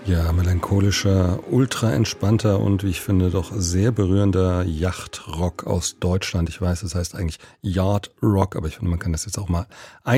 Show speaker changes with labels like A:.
A: Ja, melancholischer, ultra entspannter und wie ich finde doch sehr berührender Yachtrock aus Deutschland. Ich weiß, es heißt eigentlich Yard Rock, aber ich finde, man kann das jetzt auch mal